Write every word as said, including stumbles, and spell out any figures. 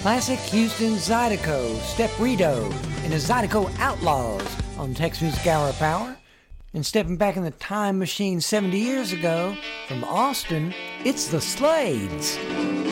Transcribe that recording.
Classic Houston Zydeco, Step Rito, and the Zydeco Outlaws on Tex Music Hour Power. And stepping back in the time machine seventy years ago, from Austin, it's the Slades.